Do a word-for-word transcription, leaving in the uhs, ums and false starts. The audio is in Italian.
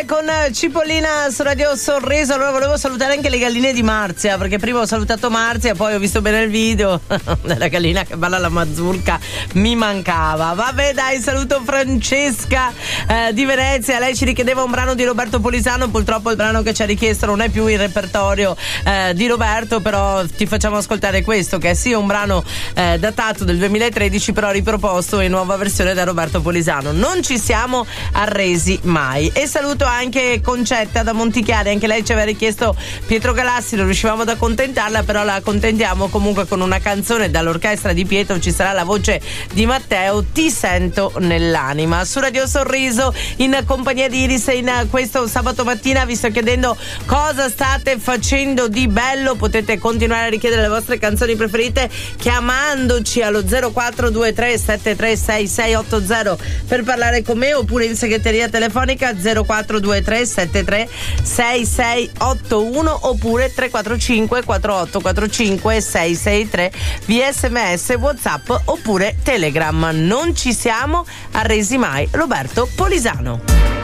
con Cipollina su Radio Sorriso. Allora volevo salutare anche le galline di Marzia, perché prima ho salutato Marzia, poi ho visto bene il video della gallina che balla la mazurka, mi mancava. Vabbè dai, saluto Francesca eh, di Venezia, lei ci richiedeva un brano di Roberto Polisano, purtroppo il brano che ci ha richiesto non è più il repertorio eh, di Roberto, però ti facciamo ascoltare questo, che è sì un brano eh, datato del duemilatredici, però riproposto in nuova versione da Roberto Polisano. Non ci siamo arresi mai. E saluto anche Concetta da Montichiari, anche lei ci aveva richiesto Pietro Galassi, non riuscivamo ad accontentarla, però la accontentiamo comunque con una canzone dall'orchestra di Pietro, ci sarà la voce di Matteo, Ti sento nell'anima. Su Radio Sorriso in compagnia di Iris in questo sabato mattina vi sto chiedendo cosa state facendo di bello. Potete continuare a richiedere le vostre canzoni preferite chiamandoci allo zero quattro due tre sette tre sei sei otto zero per parlare con me, oppure in segreteria telefonica zero quattro due tre sette tre sei sei otto uno, oppure tre quattro cinque quattro otto quattro cinque sei sei tre via sms, WhatsApp oppure Telegram. Non ci siamo arresi mai. Roberto Polisano.